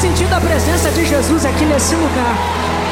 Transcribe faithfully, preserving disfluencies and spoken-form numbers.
sentindo a presença de Jesus aqui nesse lugar.